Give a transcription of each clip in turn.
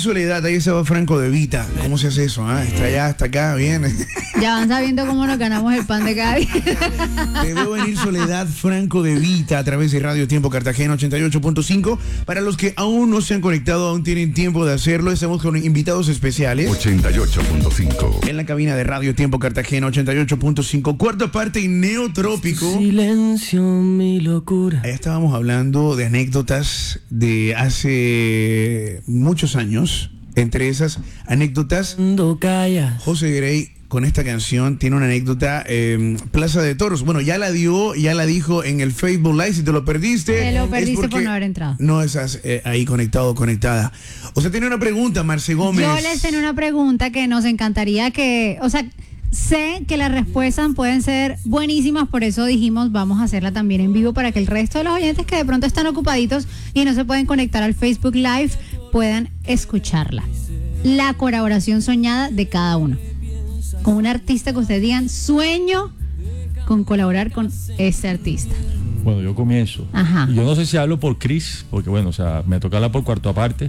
Soledad, ahí se va Franco De Vita. ¿Cómo se hace eso? Está allá, hasta acá, bien. Ya van sabiendo cómo nos ganamos el pan de cada día. Te veo venir Soledad, Franco De Vita a través de Radio Tiempo Cartagena 88.5. Para los que aún no se han conectado, aún tienen tiempo de hacerlo. Estamos con invitados especiales. 88.5. En la cabina de Radio Tiempo Cartagena 88.5. Cuarta parte y Neotrópico. Silencio, mi locura. Allá estábamos hablando de anécdotas de hace muchos años. Entre esas anécdotas, Cuando callas. José Grey con esta canción tiene una anécdota, Plaza de Toros. Bueno, ya la dijo en el Facebook Live. Si te lo perdiste, Te lo es perdiste porque por no haber entrado. no estás ahí conectado o conectada. O sea, tiene una pregunta, Marce Gómez. Yo les tengo una pregunta que nos encantaría que, o sea, sé que las respuestas pueden ser buenísimas, por eso dijimos vamos a hacerla también en vivo para que el resto de los oyentes que de pronto están ocupaditos y no se pueden conectar al Facebook Live puedan escucharla. La colaboración soñada de cada uno. Con un artista que ustedes digan, sueño con colaborar con este artista. Bueno, yo comienzo. Ajá. Yo no sé si hablo por Chris, porque bueno, o sea, me toca hablar por cuarto aparte.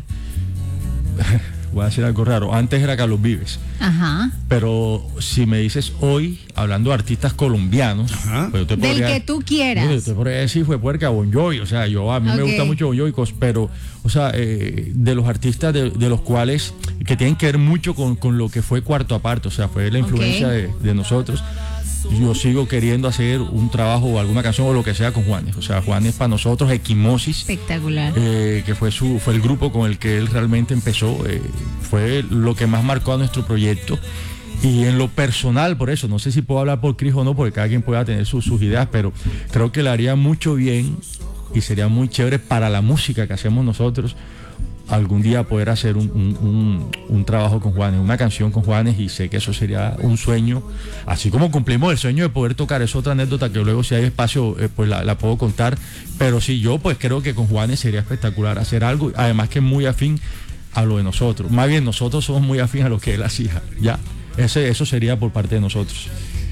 Voy a decir algo raro. Antes era Carlos Vives. Ajá. Pero si me dices hoy, hablando de artistas colombianos, Ajá. pues yo te Del podría, que tú quieras. mire, te podría decir fue Puerca, Bon Jovi. O sea, a mí me Ok. gusta mucho Bon Jovi, pero, o sea, de los artistas de los cuales, que tienen que ver mucho con lo que fue Cuarto Aparte, o sea, fue la influencia de nosotros. Yo sigo queriendo hacer un trabajo o alguna canción o lo que sea con Juanes. O sea, Juanes para nosotros, Equimosis, Espectacular. que fue el grupo con el que él realmente empezó, fue lo que más marcó a nuestro proyecto. Y en lo personal, por eso, no sé si puedo hablar por Chris o no, porque cada quien pueda tener sus ideas, pero creo que le haría mucho bien y sería muy chévere para la música que hacemos nosotros algún día poder hacer un trabajo con Juanes, una canción con Juanes, y sé que eso sería un sueño, así como cumplimos el sueño de poder tocar. Es otra anécdota que luego, si hay espacio, pues la puedo contar, pero sí, yo pues creo que con Juanes sería espectacular hacer algo, además que es muy afín a lo de nosotros, más bien nosotros somos muy afín a lo que él hacía, ya, eso sería por parte de nosotros.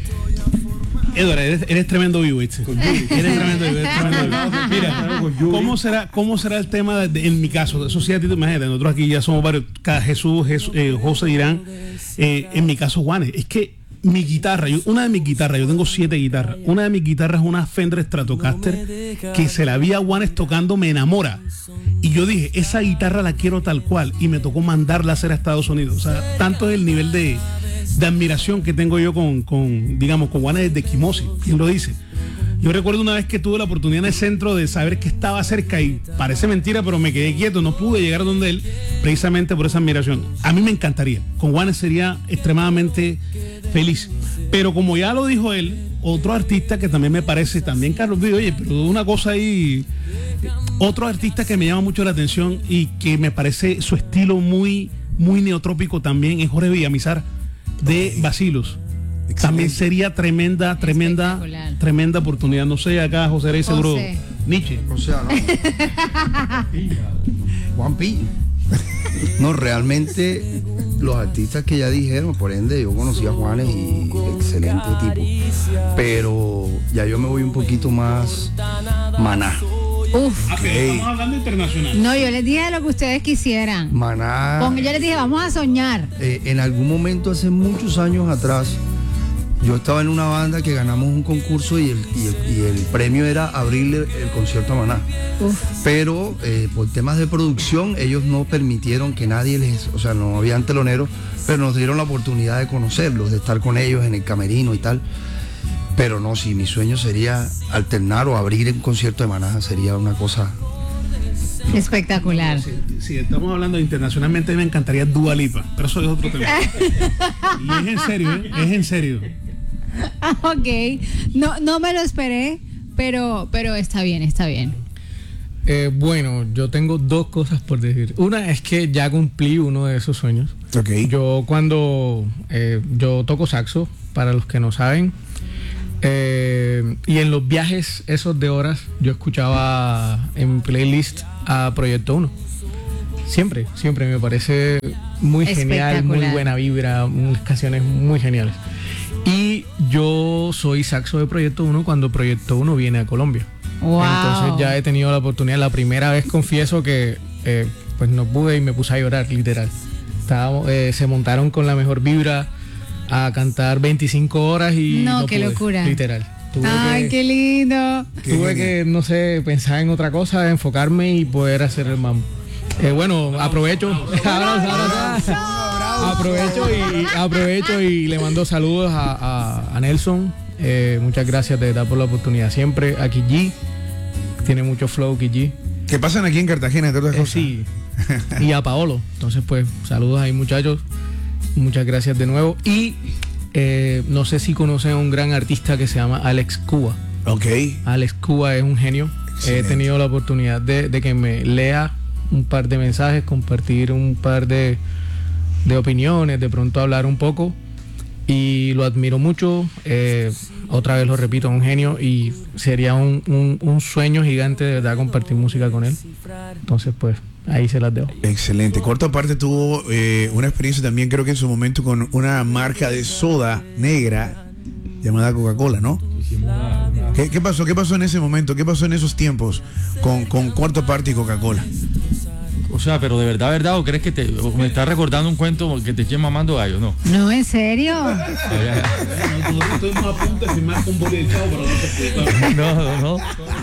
Eduardo, eres tremendo vivo, ¿viste? Eres tremendo vivo, Mira, ¿cómo será el tema en mi caso? Eso sí, a ti te imaginas, nosotros aquí ya somos varios, Jesús, José dirán, en mi caso Juanes, es que mi guitarra, una de mis guitarras, yo tengo 7 guitarras, una de mis guitarras es una Fender Stratocaster que se la vi a Juanes tocando, me enamora, y yo dije, esa guitarra la quiero tal cual, y me tocó mandarla a hacer a Estados Unidos. O sea, tanto es el nivel de admiración que tengo yo con Juanes desde Equimosis. ¿Quién lo dice? Yo recuerdo una vez que tuve la oportunidad en el centro de saber que estaba cerca, y parece mentira, pero me quedé quieto, no pude llegar donde él, precisamente por esa admiración. A mí me encantaría, con Juanes sería extremadamente feliz. Pero como ya lo dijo él, otro artista que también me parece, también Carlos Vives, oye, pero una cosa ahí, otro artista que me llama mucho la atención y que me parece su estilo muy, muy neotrópico también, es Jorge Villamizar, de Bacilos. También sería tremenda oportunidad. No sé, acá José Rey seguro. Nietzsche. O sea, no. Juan Pi. No, realmente los artistas que ya dijeron, por ende yo conocí a Juanes y excelente tipo. Pero ya yo me voy un poquito más Maná. Uf. Okay. Estamos hablando internacional. No, yo les dije lo que ustedes quisieran. Maná. Yo les dije, vamos a soñar. En algún momento, hace muchos años atrás, yo estaba en una banda que ganamos un concurso y el premio era abrirle el concierto a Maná. Uf. Pero por temas de producción, ellos no permitieron que nadie o sea, no habían teloneros, pero nos dieron la oportunidad de conocerlos, de estar con ellos en el camerino y tal. Pero no, si mi sueño sería alternar o abrir un concierto de Maná, sería una cosa espectacular. Si estamos hablando internacionalmente, me encantaría Dua Lipa, pero eso es otro tema. Y es en serio, es en serio. Ok, no me lo esperé, pero está bien, está bien. Bueno, yo tengo 2 cosas por decir. Una es que ya cumplí uno de esos sueños. Okay. Yo yo toco saxo, para los que no saben. Y en los viajes esos de horas yo escuchaba en playlist a Proyecto 1. Siempre me parece muy genial, muy buena vibra, unas canciones muy geniales. Y yo soy saxo de Proyecto 1 cuando Proyecto 1 viene a Colombia. Wow. Entonces ya he tenido la oportunidad, la primera vez confieso que pues no pude y me puse a llorar, literal. Se montaron con la mejor vibra a cantar 25 horas y no qué pude, literal. Literal. Ay, qué lindo. Tuve que, no sé, pensar en otra cosa, enfocarme y poder hacer el mambo. Bueno, aprovecho y le mando saludos a Nelson. Muchas gracias de verdad por la oportunidad. Siempre a Kiji, tiene mucho flow Kiji. ¿Qué pasan aquí en Cartagena? Sí. Y a Paolo. Entonces, pues, saludos ahí, muchachos. Muchas gracias de nuevo. Y no sé si conocen a un gran artista que se llama Alex Cuba. Ok. Alex Cuba es un genio. Excelente. He tenido la oportunidad de que me lea un par de mensajes, compartir un par de opiniones, de pronto hablar un poco. Y lo admiro mucho. Otra vez lo repito, un genio. Y sería un sueño gigante de verdad compartir música con él. Entonces, pues, ahí se las dejo. Excelente. Cuarto Aparte tuvo una experiencia también, creo que en su momento, con una marca de soda negra llamada Coca-Cola, ¿no? ¿Qué pasó? ¿Qué pasó en ese momento? ¿Qué pasó en esos tiempos con Cuarto Aparte y Coca-Cola? O sea, pero de verdad, ¿o crees que me estás recordando un cuento que te eché mamando gallo? No. No, ¿en serio? Estuvimos a punto de firmar con Boli del Chavo, pero no.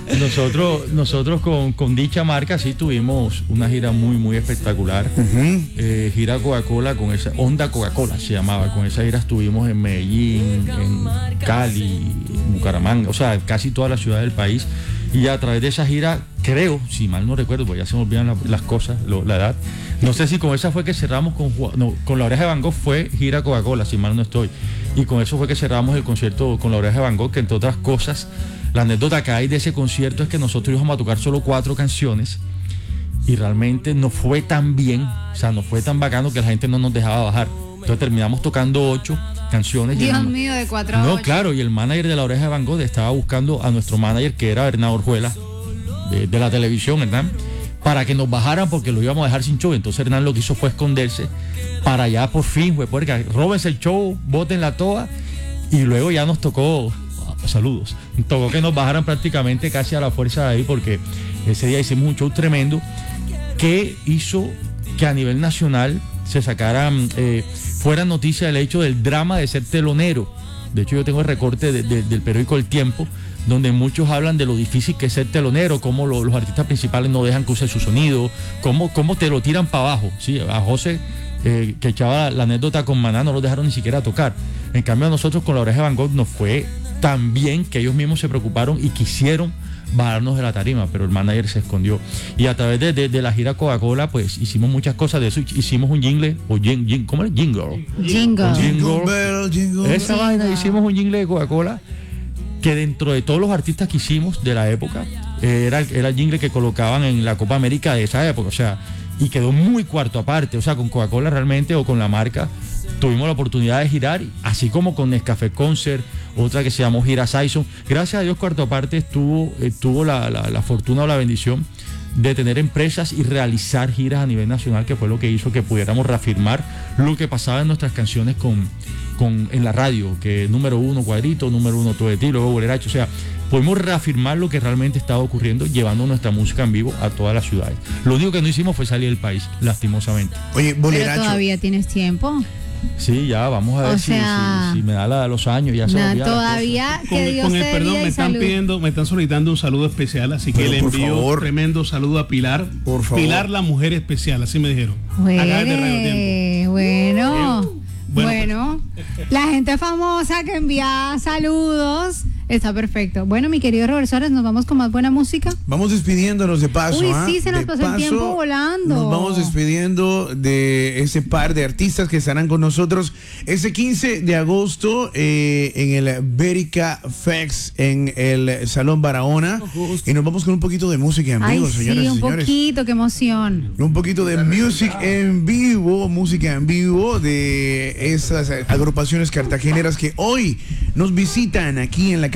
Nosotros con dicha marca sí tuvimos una gira muy, muy espectacular. Gira Coca-Cola, con esa Onda Coca-Cola se llamaba. Con esa gira estuvimos en Medellín, en Cali, en Bucaramanga, o sea, casi toda la ciudad del país. Y a través de esa gira, creo, si mal no recuerdo, porque ya se me olvidan las cosas, la edad. No sé si con esa fue que cerramos con La Oreja de Van Gogh fue gira Coca-Cola, si mal no estoy. Y con eso fue que cerramos el concierto con La Oreja de Van Gogh, que entre otras cosas, la anécdota que hay de ese concierto es que nosotros íbamos a tocar solo 4 canciones y realmente no fue tan bien, o sea, no fue tan bacano que la gente no nos dejaba bajar. Entonces terminamos tocando 8 canciones. Dios mío, de 4 a 8. No, claro, y el manager de La Oreja de Van Gogh estaba buscando a nuestro manager, que era Hernán Orjuela, de la televisión, Hernán, para que nos bajaran porque lo íbamos a dejar sin show. Entonces Hernán lo que hizo fue esconderse para ya por fin, porque róbense el show, boten la toa, y luego ya nos tocó, saludos, tocó que nos bajaran prácticamente casi a la fuerza de ahí, porque ese día hicimos un show tremendo que hizo que a nivel nacional se sacaran, fuera noticia el hecho del drama de ser telonero. De hecho, yo tengo el recorte del periódico El Tiempo, donde muchos hablan de lo difícil que es ser telonero, cómo los artistas principales no dejan que use su sonido, cómo te lo tiran para abajo. ¿Sí? A José, que echaba la anécdota con Maná, no lo dejaron ni siquiera tocar. En cambio, a nosotros con La Oreja de Van Gogh nos fue tan bien que ellos mismos se preocuparon y quisieron bajarnos de la tarima, pero el manager se escondió. Y a través de la gira Coca-Cola, pues hicimos muchas cosas de eso. Hicimos un jingle, ¿cómo es? Jingle. Esa vaina, hicimos un jingle de Coca-Cola que dentro de todos los artistas que hicimos de la época, era el jingle que colocaban en la Copa América de esa época, o sea, y quedó muy Cuarto Aparte, o sea, con Coca-Cola realmente, o con la marca, tuvimos la oportunidad de girar, así como con Nescafé Concert, otra que se llamó Gira Saison. Gracias a Dios, Cuarto Aparte tuvo la fortuna o la bendición de tener empresas y realizar giras a nivel nacional, que fue lo que hizo que pudiéramos reafirmar lo que pasaba en nuestras canciones en la radio, que número 1 Cuadrito, número 1 Todo de Ti, luego Boleracho. O sea, pudimos reafirmar lo que realmente estaba ocurriendo, llevando nuestra música en vivo a todas las ciudades. Lo único que no hicimos fue salir del país, lastimosamente. Oye, Boleracho. Pero todavía tienes tiempo. Sí, ya, vamos a ver si me da los años, ya se olvida. Todavía que Dios con el te perdón, bendiga me están solicitando un saludo especial, así que le envío un tremendo saludo a Pilar. Por favor. Pilar, la mujer especial, así me dijeron. Acá de Radio Tiempo. Bueno, la gente famosa que envía saludos. Está perfecto. Bueno, mi querido Robert Suárez, nos vamos con más buena música. Vamos despidiéndonos de paso. Uy, sí, se nos pasó el tiempo volando. Nos vamos despidiendo de ese par de artistas que estarán con nosotros ese 15 de agosto en el Bérica Fex, en el Salón Barahona. Y nos vamos con un poquito de música en vivo, señoras y señores. Un poquito, qué emoción. Un poquito de música en vivo de esas agrupaciones cartageneras que hoy nos visitan aquí en la cabina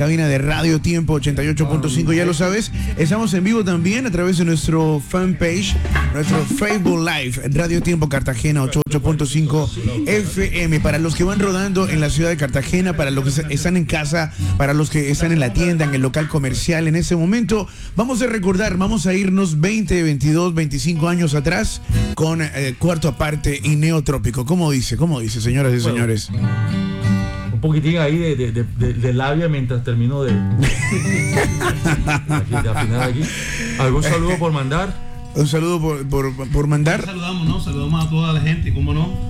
cabina de Radio Tiempo 88.5, ya lo sabes. Estamos en vivo también a través de nuestro fanpage, nuestro Facebook Live, Radio Tiempo Cartagena 88.5 FM. Para los que van rodando en la ciudad de Cartagena, para los que están en casa, para los que están en la tienda, en el local comercial, en ese momento, vamos a recordar, vamos a irnos 20, 22, 25 años atrás con Cuarto Aparte y Neotrópico. ¿Cómo dice, señoras y señores? Un poquitín ahí de labia mientras termino de afinar aquí. ¿Algún saludo por mandar? Un saludo por mandar. Saludamos a toda la gente, ¿cómo no?